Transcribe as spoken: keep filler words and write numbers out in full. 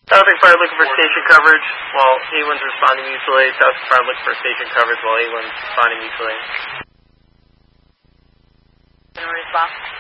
Southern Fire looking for station coverage while A one's responding mutually. Southern Fire looking for station coverage while A one's responding mutually. Gonna respond.